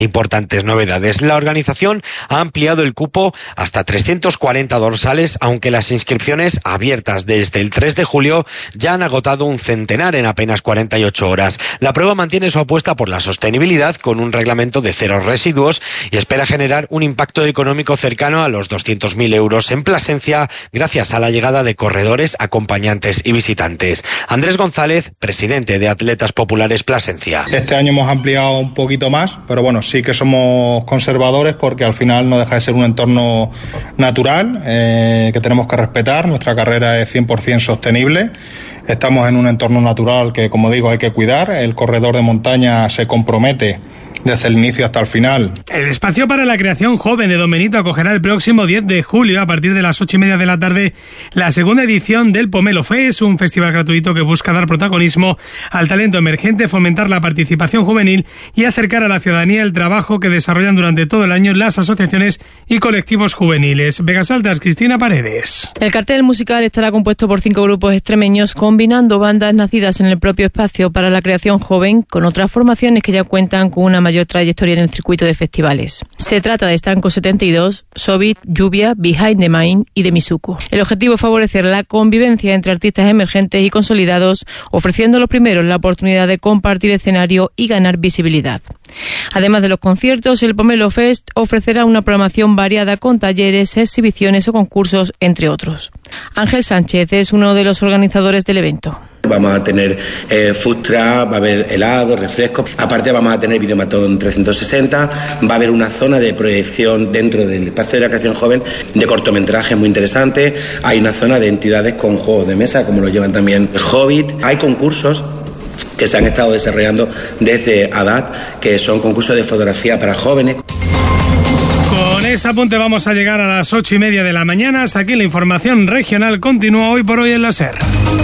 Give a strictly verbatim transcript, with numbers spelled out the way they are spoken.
Importantes novedades. La organización ha ampliado el cupo hasta trescientos cuarenta dorsales, aunque las inscripciones abiertas desde el tres de julio ya han agotado un centenar en apenas cuarenta y ocho horas. La prueba mantiene su apuesta por la sostenibilidad con un reglamento de cero residuos y espera generar un impacto económico cercano a los doscientos mil euros en Plasencia gracias a la llegada de corredores, acompañantes y visitantes. Andrés González, presidente de Atletas Populares Plasencia. Este año hemos ampliado un poquito más, pero bueno, sí que somos conservadores porque al final no deja de ser un entorno natural eh, que tenemos que respetar. Nuestra carrera es cien por ciento sostenible. Estamos en un entorno natural que, como digo, hay que cuidar. El corredor de montaña se compromete desde el inicio hasta el final. El espacio para la creación joven de Don Benito acogerá el próximo diez de julio a partir de las ocho y media de la tarde la segunda edición del Pomelo Fest, un festival gratuito que busca dar protagonismo al talento emergente, fomentar la participación juvenil y acercar a la ciudadanía el trabajo que desarrollan durante todo el año las asociaciones y colectivos juveniles. Vegas Altas, Cristina Paredes. El cartel musical estará compuesto por cinco grupos extremeños combinando bandas nacidas en el propio espacio para la creación joven con otras formaciones que ya cuentan con una mayor mayor trayectoria en el circuito de festivales. Se trata de Estanco setenta y dos, Sobit, Lluvia, Behind the Mind y de Mizuko. El objetivo es favorecer la convivencia entre artistas emergentes y consolidados, ofreciendo a los primeros la oportunidad de compartir escenario y ganar visibilidad. Además de los conciertos, el Pomelo Fest ofrecerá una programación variada con talleres, exhibiciones o concursos, entre otros. Ángel Sánchez es uno de los organizadores del evento. Vamos a tener eh, food truck, va a haber helado, refrescos. Aparte vamos a tener videomatón trescientos sesenta, va a haber una zona de proyección dentro del espacio de la creación joven de cortometrajes muy interesantes. Hay una zona de entidades con juegos de mesa, como lo llevan también el Hobbit. Hay concursos que se han estado desarrollando desde A D A T, que son concursos de fotografía para jóvenes. Con este apunte vamos a llegar a las ocho y media de la mañana. Hasta aquí la información regional continúa hoy por hoy en la SER.